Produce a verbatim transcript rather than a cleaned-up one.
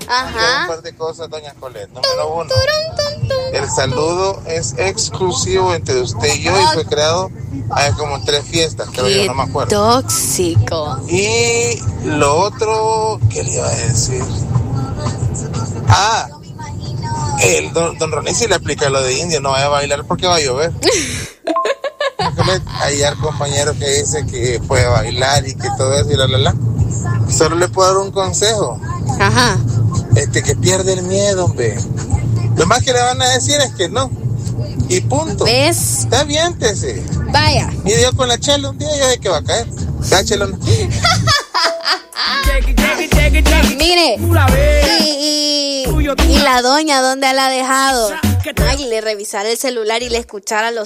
Ajá. Un par de cosas, doña Colette. Número uno, el saludo es exclusivo entre usted y yo y fue creado hace como tres fiestas, creo yo, no me acuerdo. Tóxico. Y lo otro, ¿qué le iba a decir? Ah, el don, don Ronnie sí le aplica lo de indio, no vaya a bailar porque va a llover. Hay al compañero que dice que puede bailar y que todo eso y la la la. Solo le puedo dar un consejo. Ajá. Este, que pierde el miedo, hombre. Lo más que le van a decir es que no. Y punto. ¿Ves? Está bien, tese. Vaya. Y Dios con la chela un día ya de que va a caer. Ya, chelona. Mire, y, y, y la doña, ¿dónde la ha dejado? Ay, le revisara el celular y le escuchara los